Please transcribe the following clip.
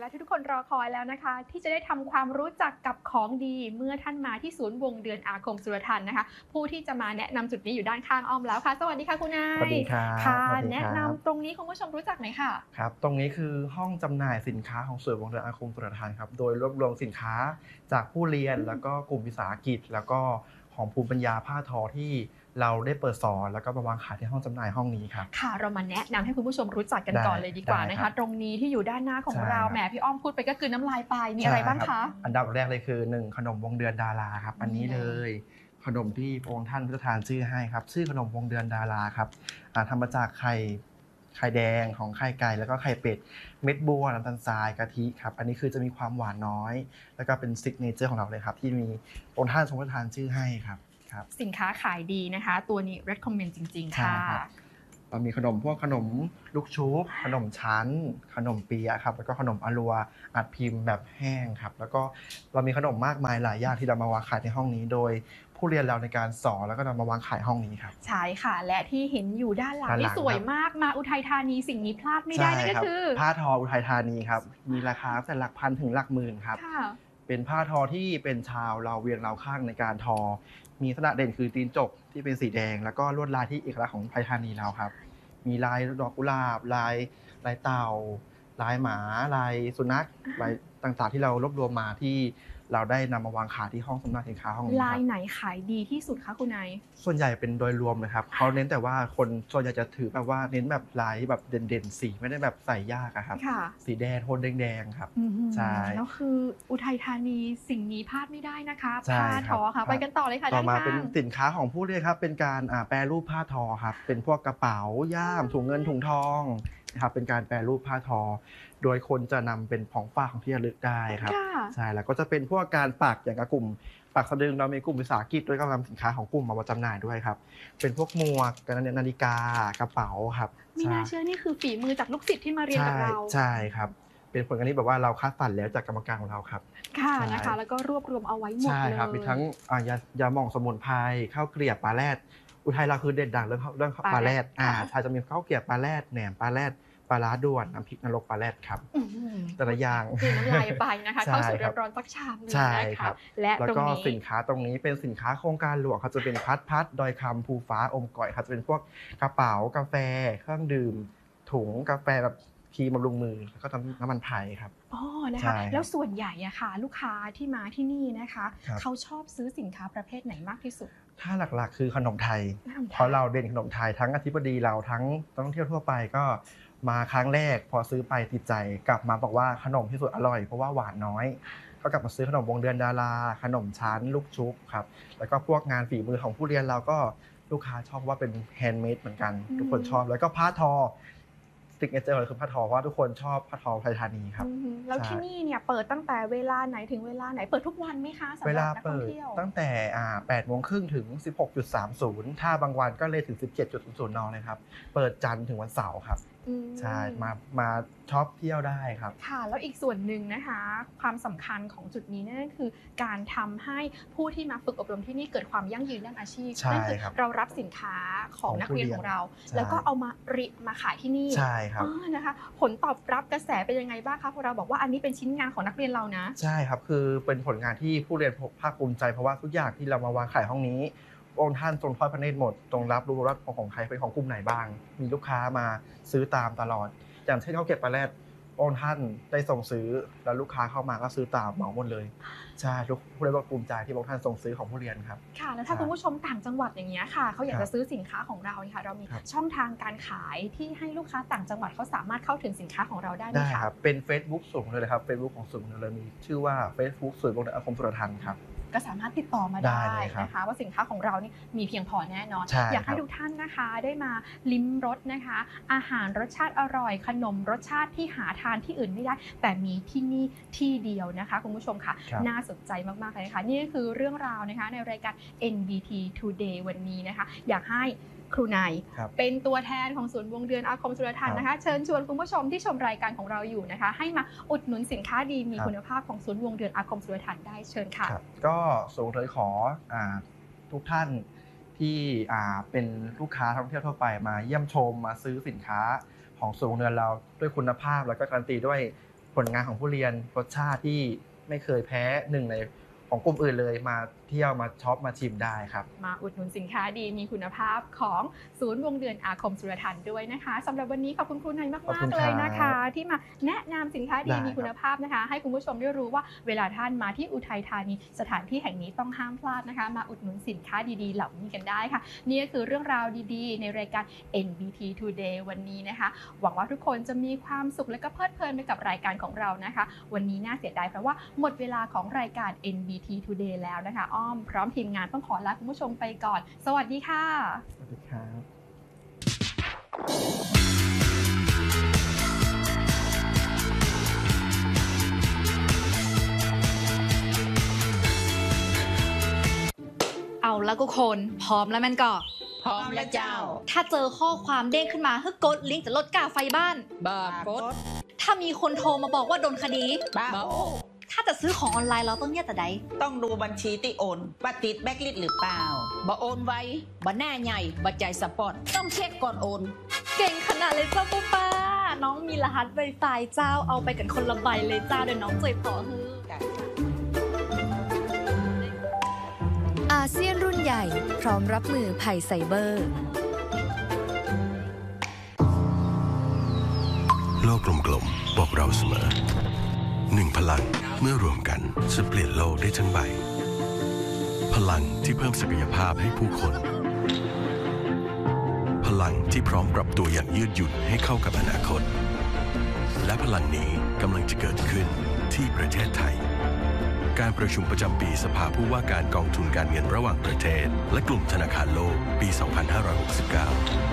และทุกคนรอคอยแล้วนะคะที่จะได้ทำความรู้จักกับของดีเมื่อท่านมาที่ศูนย์วงเดือนอาคมสุรทัณฑ์นะคะผู้ที่จะมาแนะนำจุดนี้อยู่ด้านข้างอ้อมแล้วค่ะสวัสดีค่ะคุณนายสวัสดีครับค่ะสวัสดีแนะครับนำตรงนี้คุณผู้ชมรู้จักไหมค่ะครับตรงนี้คือห้องจำหน่ายสินค้าของศูนย์วงเดือนอาคมสุรทานครับโดยรวบรวมสินค้าจากผู้เรียนแล้วก็กลุ่มวิสาหกิจแล้วก็ของภูมิปัญญาผ้าทอที่เราได้เปิดสอนแล้วก็มาวางขายที่ห้องจำหน่ายห้องนี้ครับค่ะเรามาแนะนำให้คุณผู้ชมรู้จักกันก่อนเลยดีกว่านะคะตรงนี้ที่อยู่ด้านหน้าของเราแหมพี่อ้อมพูดไปก็คือน้ำลายไปมีอะไรบ้างคะอันดับแรกเลยคือ1ขนมวงเดือนดาราครับอันนี้เลยขนมที่พระองค์ท่านพระราชทานชื่อให้ครับชื่อขนมวงเดือนดาราครับทำมาจากไข่แดงของไข่ไก่แล้วก็ไข่เป็ดเม็ดบัวน้ำตาลทรายกะทิครับอันนี้คือจะมีความหวานน้อยแล้วก็เป็นซิกเนเจอร์ของเราเลยครับที่มีพระองค์ท่านทรงพระราชทานชื่อให้ครับสินค้าขายดีนะคะตัวนี้ recommend จริงๆค่ะเรามีขนมพวกขนมลูกชุบขนมชั้นขนมเปี๊ยะครับแล้วก็ขนมอลัวอัดพิมพ์แบบแห้งครับแล้วก็เรามีขนมมากมายหลายอย่างที่เรามาวางขายในห้องนี้โดยผู้เรียนเราในการสอนแล้วก็นำมาวางขายห้องนี้ครับใช่ค่ะและที่เห็นอยู่ด้านหลังนี่สวยมากมาอุทัยธานีสิ่งนี้พลาดไม่ได้นั่นก็คือผ้าทออุทัยธานีครับมีราคาแต่หลักพันถึงหลักหมื่นครับเป็นผ้าทอที่เป็นชาวเราเวียงเราข้างในการทอมีลักษณะเด่นคือตีนจกที่เป็นสีแดงแล้วก็ลวดลายที่เอกลักษณ์ของอุทัยธานีเราครับมีลายดอกกุหลาบลายเต่าลายหมาลายสุนัขลายต่างๆที่เรารวบรวมมาที่เราได้นำมาวางขายที่ห้องจำหน่ายสินค้าห้องนี้ลายไหนขายดีที่สุดคะคุณนายส่วนใหญ่เป็นโดยรวมเลยครับเขาเน้นแต่ว่าคนส่วนใหญ่จะถือแบบว่าเน้นแบบลายแบบเด่นๆสีไม่ได้แบบใส่ยากครับสีแดงโทนแดงๆครับใช่แล้วคืออุทัยธานีสิ่งนี้พลาดไม่ได้นะคะผ้าทอค่ะไปกันต่อเลยค่ะต่อมาเป็นสินค้าของผู้เรียนครับเป็นการแปรรูปผ้าทอครับเป็นพวกกระเป๋าย่ามถุงเงินถุงทองนะครับเป็นการแปรรูปผ้าทอโดยคนจะนำเป็นของฝากของที่ระลึกได้ครับใช่แล้วก็จะเป็นพวกการปักอย่างกลุ่มปักสะดึงเรามีกลุ่มวิสาหกิจด้วยก็นำสินค้าของกลุ่มมาจำหน่ายด้วยครับเป็นพวกหมวกนาฬิกากระเป๋าครับไม่น่าเชื่อนี่คือฝีมือจากลูกศิษย์ที่มาเรียนกับเราใช่ครับเป็นผลงานที่แบบว่าเราคัดสรรแล้วจากกรรมการของเราครับค่ะนะคะแล้วก็รวบรวมเอาไว้หมดเลยใช่ครับมีทั้งยาหม่องสมุนไพรข้าวเกลียบปลาแรดอุทัยเราคือเด่นดังเรื่องปลาแรดใช่จะมีข้าวเกลียบปลาแรดแหนมปลาแรดปลาร้าด่วนน้ำพริกนรกปลาแรดครับแต่ละอย่างคือน้ำลายไปนะคะเข้าสู่ร้อนๆสักชามนึงนะคะและแล้วก็สินค้าตรงนี้เป็นสินค้าโครงการหลวงเขาจะเป็นพัดดอยคำภูฟ้าอมก่อยครับจะเป็นพวกกระเป๋ากาแฟเครื่องดื่มถุงกาแฟแบบครีมบำรุงมือแล้วก็น้ำมันไผ่ครับอ๋อนะคะแล้วส่วนใหญ่อะค่ะลูกค้าที่มาที่นี่นะคะเขาชอบซื้อสินค้าประเภทไหนมากที่สุดถ้าหลักๆคือขนมไทยเพราะเราเด่นขนมไทยทั้งอธิบดีเราทั้งนักท่องเที่ยวทั่วไปก็มาครั้งแรกพอซื้อไปติดใจกลับมาบอกว่าขนมที่สุดอร่อยเพราะว่าหวานน้อยก็กลับมาซื้อขนมวงเดือนดาราขนมชั้นลูกชุบครับแล้วก็พวกงานฝีมือของผู้เรียนเราก็ลูกค้าชอบว่าเป็นแฮนด์เมดเหมือนกันทุกคนชอบแล้วก็ผ้าทอซิกเนเจอร์เลยคือผ้าทอเพราะทุกคนชอบผ้าทอไทยธานีครับแล้วที่นี่เนี่ยเปิดตั้งแต่เวลาไหนถึงเวลาไหนเปิดทุกวันไหมคะสำหรับนักท่องเที่ยวตั้งแต่8:30 นถึง 16:30 นถ้าบางวันก็เลยถึง 17:00 นเลยครับเปิดจันทร์ถึงวันเสาร์ครับใช่มาช็อปเที่ยวได้ครับค่ะแล้วอีกส่วนหนึ่งนะคะความสำคัญของจุดนี้นั่นก็คือการทำให้ผู้ที่มาฝึกอบรมที่นี่เกิดความยั่งยืนด้านอาชีพนั่นคือเรารับสินค้าของนักเรียนของเราแล้วก็เอามาขายที่นี่ใช่ครับนะคะผลตอบรับกระแสเป็นยังไงบ้างคะพอเราบอกว่าอันนี้เป็นชิ้นงานของนักเรียนเรานะใช่ครับคือเป็นผลงานที่ผู้เรียนภาคภูมิใจเพราะว่าทุกอย่างที่เรามาวางขายห้องนี้องค์ท่านทรงทอดพระเนตรหมดทรงรับรู้ว่าของใครเป็นของกลุ่มไหนบ้างมีลูกค้ามาซื้อตามตลอดอย่างเช่นข้าวเกรี๊ยวปลาแรดองค์ท่านได้ส่งซื้อแล้วลูกค้าเข้ามาก็ซื้อตามเหมาหมดเลยใช่ผู้เรียนก็ภูมิใจที่องค์ท่านส่งซื้อของผู้เรียนครับค่ะแล้วถ้าคุณผู้ชมต่างจังหวัดอย่างเงี้ยค่ะเขาอยากจะซื้อสินค้าของเราค่ะเรามีช่องทางการขายที่ให้ลูกค้าต่างจังหวัดเขาสามารถเข้าถึงสินค้าของเราได้ไหมคะครับเป็น Facebook สูงเลยครับ Facebook ของศูนย์เรามีชื่อว่า Facebook ศูนย์วงเดือนอาคมสุรทัณฑ์ครับก็สามารถติดต่อมาได้นะคะว่าสินค้าของเรานี่มีเพียงพอแน่นอนอยากให้ทุกท่านนะคะได้มาลิ้มรสนะคะอาหารรสชาติอร่อยขนมรสชาติที่หาทานที่อื่นไม่ได้แต่มีที่นี่ที่เดียวนะคะคุณผู้ชมค่ะน่าสนใจมากๆเลยนะคะนี่ก็คือเรื่องราวนะคะในรายการ NBT Today วันนี้นะคะอยากให้ครูนายเป็นตัวแทนของศูนย์วงเดือนอาคมสุรทัณฑ์นะคะเชิญชวนคุณผู้ชมที่ชมรายการของเราอยู่นะคะให้มาอุดหนุนสินค้าดีมีคุณภาพของศูนย์วงเดือนอาคมสุรทัณฑ์ได้เชิญค่ะก็ศูนย์เลยขอทุกท่านที่เป็นลูกค้าท่องเที่ยวทั่วไปมาเยี่ยมชมมาซื้อสินค้าของศูนย์วงเดือนเราด้วยคุณภาพแล้วก็การันตีด้วยผผลงานของผู้เรียนรสชาติที่ไม่เคยแพ้หนึ่งในของกลุ่มอื่นเลยมาเที่ยวมาช็อปมาชิมได้ครับมาอุดหนุนสินค้าดีมีคุณภาพของศูนย์วงเดือนอาคมสุรทัณฑ์ด้วยนะคะสำหรับวันนี้ขอบคุณครูไนมากๆเลยนะคะที่มาแนะนำสินค้าดีมีคุณภาพนะคะให้คุณผู้ชมได้รู้ว่าเวลาท่านมาที่อุทัยธานีสถานที่แห่งนี้ต้องห้ามพลาดนะคะมาอุดหนุนสินค้าดีๆเหล่านี้กันได้ค่ะนี่ก็คือเรื่องราวดีๆในรายการ NBT Today วันนี้นะคะหวังว่าทุกคนจะมีความสุขและก็เพลิดเพลินไปกับรายการของเรานะคะวันนี้น่าเสียดายเพราะว่าหมดเวลาของรายการ NBT Today แล้วนะคะอ้อมพร้อมทีมงานต้องขอลาคุณผู้ชมไปก่อนสวัสดีค่ะสวัสดีครับเอาละทุกคนพร้อมแล้วแม่นก็พร้อมแล้วเจ้าถ้าเจอข้อความเด้งขึ้นมาให้กดลิงก์จะลดค่าไฟบ้านกดถ้ามีคนโทรมาบอกว่าโดนคดีบ้าถ้าจะซื้อของออนไลน์เราต้องเนี่ยแต่ใดต้องดูบัญชีที่โอนว่าติดแบล็คลิสต์หรือเปล่าบ่โอนไว้บ่หน้าใหญ่บ่ใจสปอร์ตต้องเช็คก่อนโอนเก่งขนาดเลยเจ้าป้าน้องมีรหัสไวไฟเจ้าเอาไปกันคนละใบเลยเจ้าเดี๋ยวน้องใจพอฮืออาเซียนรุ่นใหญ่พร้อมรับมือภัยไซเบอร์โลกกลมๆบอกเราเสมอ1พลังเมื่อรวมกันจะเปลี่ยนโลกได้ทั้งใบพลังที่เพิ่มศักยภาพให้ผู้คนพลังที่พร้อมปรับตัวอย่างยืดหยุ่นให้เข้ากับอนาคตและพลังนี้กำลังจะเกิดขึ้นที่ประเทศไทยการประชุมประจำปีสภาผู้ว่าการกองทุนการเงินระหว่างประเทศและกลุ่มธนาคารโลกปี 2569